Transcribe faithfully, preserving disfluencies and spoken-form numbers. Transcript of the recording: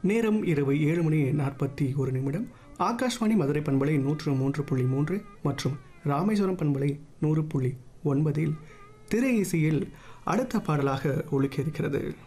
நேரம் இரவு ஏழு மணி நாற்பத்தி ஒரு நிமிடம். ஆகாஷ்வாணி மதுரை பண்பலை நூற்று மூன்று புள்ளி மூன்று மற்றும் ராமேஸ்வரம் பண்பலை நூறு புள்ளி ஒன்பதில் திரை இசையில் அடுத்த பாடலாக ஒலிக்க இருக்கிறது.